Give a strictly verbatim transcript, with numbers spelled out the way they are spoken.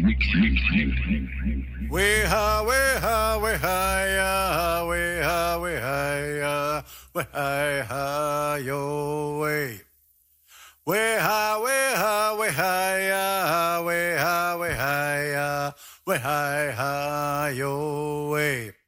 Way ha, way ha, way ha, ya, way ha, way ha, ya, way ha, ha, yo, way. Way ha, way ha, way ha, ya, way ha, way ha, ya, way ha, ha, yo, way.